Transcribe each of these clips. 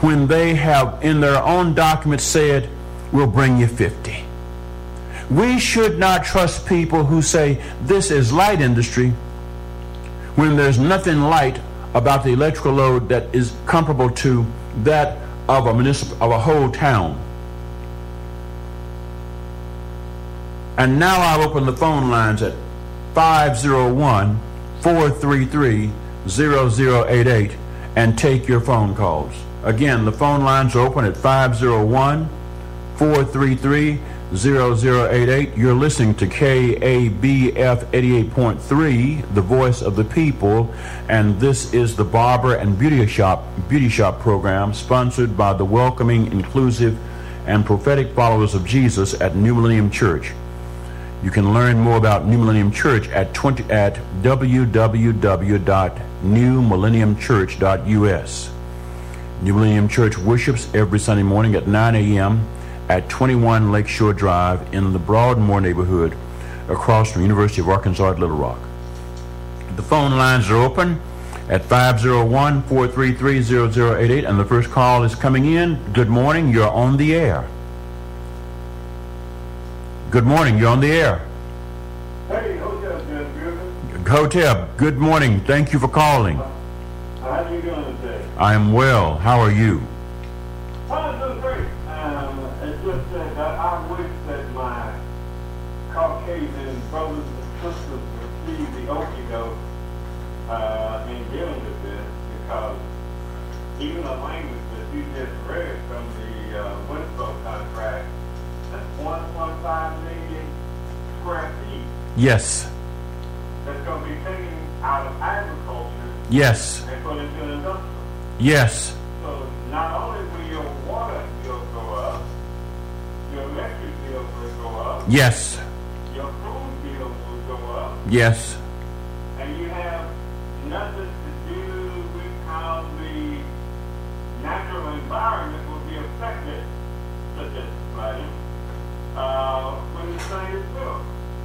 when they have in their own documents said, we'll bring you 50. We should not trust people who say this is light industry when there's nothing light about the electrical load that is comparable to that of a whole town. And now I'll open the phone lines at 501-433-0088 and take your phone calls. Again, the phone lines are open at 501-433-0088. You're listening to KABF 88.3, the voice of the people, and this is the Barber and Beauty Shop program sponsored by the welcoming, inclusive, and prophetic followers of Jesus at New Millennium Church. You can learn more about New Millennium Church at www.newmillenniumchurch.us. New Millennium Church worships every Sunday morning at 9 a.m. at 21 Lakeshore Drive in the Broadmoor neighborhood across from University of Arkansas at Little Rock. The phone lines are open at 501-433-0088, and the first call is coming in. Good morning, you're on the air. Good morning, you're on the air. Hey, Hotep, Griffin. Hotep, good morning. Thank you for calling. How are you doing today? I am well. How are you? I'm doing great. It's just that I wish that my Caucasian brothers and sisters receive the okie-doke in dealing with this, because even the language that you just read from the Winslow contract, that's 1.5 million square feet. Yes. That's going to be taken out of agriculture. Yes. And put into an industrial. Yes. So not only will your water bill go up, your electric bill will go up. Yes. Your food bill will go up. Yes. And you have nothing to do with how the natural environment will be affected, such as flooding, when the thing is built.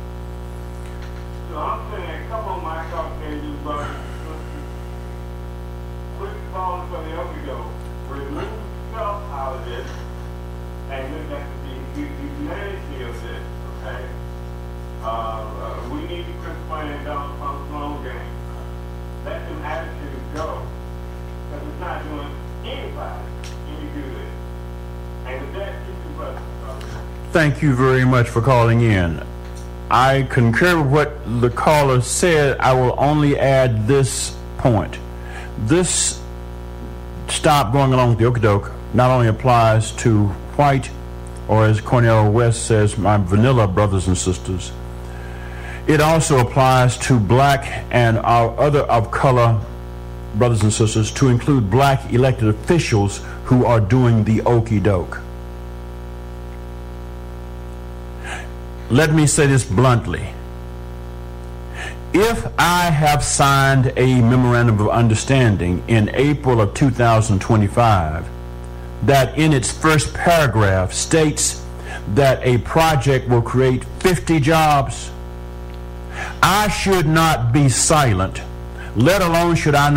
So I'm saying, come on, my Caucasian brothers and sisters, quit falling for the okie-doke. Remove self out of this, and look at the humanity of this, okay? We need to quit playing Donald Trump's long game. Let them attitudes go, because it's not doing anybody any good. And with that, keep your blessings. Thank you very much for calling in. I concur with what the caller said. I will only add this point. This stop going along with the okie-doke not only applies to white, or as Cornel West says, my vanilla brothers and sisters. It also applies to black and our other of color brothers and sisters, to include black elected officials who are doing the okie-doke. Let me say this bluntly. If I have signed a memorandum of understanding in April of 2025 that in its first paragraph states that a project will create 50 jobs, I should not be silent, let alone should I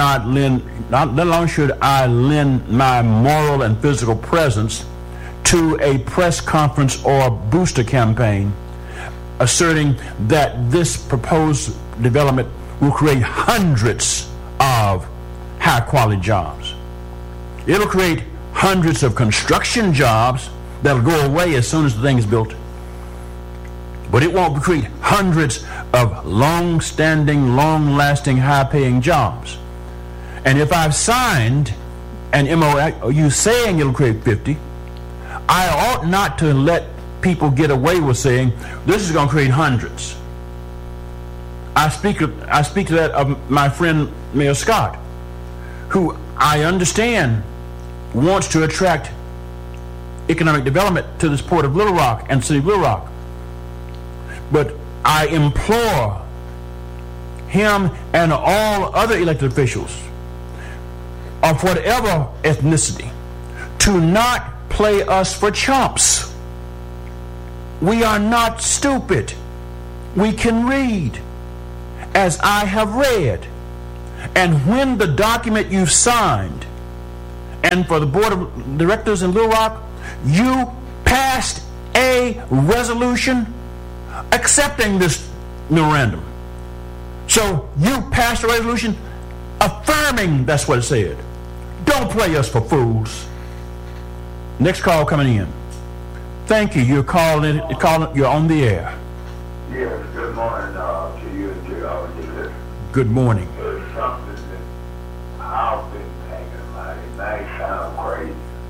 lend my moral and physical presence to a press conference or booster campaign asserting that this proposed development will create hundreds of high-quality jobs. It'll create hundreds of construction jobs that'll go away as soon as the thing is built. But it won't create hundreds of long-standing, long-lasting, high-paying jobs. And if I've signed an MOU saying it'll create 50, I ought not to let people get away with saying this is going to create hundreds. I speak to that of my friend Mayor Scott, who I understand wants to attract economic development to this port of Little Rock and city of Little Rock. But I implore him and all other elected officials of whatever ethnicity to not play us for chumps. We are not stupid. We can read, as I have read. And when the document you've signed and for the board of directors in Little Rock, you passed a resolution accepting this memorandum. So you passed a resolution affirming that's what it said. Don't play us for fools. Next call coming in. Thank you. You're calling. You're on the air. Yes. Good morning to you and to all of you. Good morning.